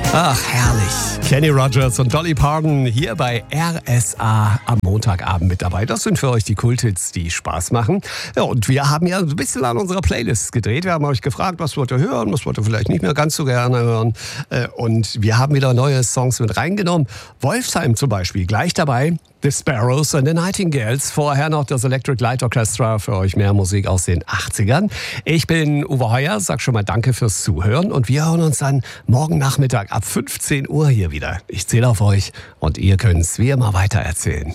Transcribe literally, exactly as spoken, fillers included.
Ach, herrlich. Kenny Rogers und Dolly Parton hier bei R S A am Montagabend mit dabei. Das sind für euch die Kulthits, die Spaß machen. Ja, und wir haben ja ein bisschen an unserer Playlist gedreht. Wir haben euch gefragt, was wollt ihr hören, was wollt ihr vielleicht nicht mehr ganz so gerne hören. Und wir haben wieder neue Songs mit reingenommen. Wolfsheim zum Beispiel, gleich dabei. The Sparrows and the Nightingales. Vorher noch das Electric Light Orchestra. Für euch mehr Musik aus den achtzigern. Ich bin Uwe Heuer, sag schon mal danke fürs Zuhören. Und wir hören uns dann morgen Nachmittag ab fünfzehn Uhr hier wieder. Ich zähle auf euch und ihr könnt es wie immer weiter erzählen.